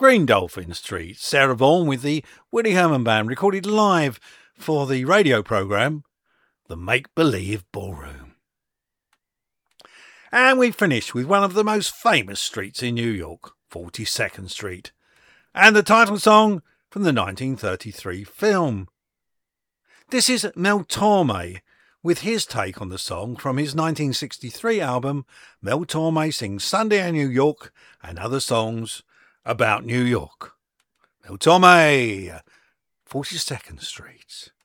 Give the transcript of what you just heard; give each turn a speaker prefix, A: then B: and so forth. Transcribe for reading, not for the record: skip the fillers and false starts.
A: Green Dolphin Street, Sarah Vaughan with the Woody Herman Band, recorded live for the radio programme The Make Believe Ballroom. And we finish with one of the most famous streets in New York, 42nd Street, and the title song from the 1933 film. This is Mel Torme with his take on the song from his 1963 album Mel Torme Sings Sunday in New York and Other Songs About New York. Mel Torme, 42nd Street.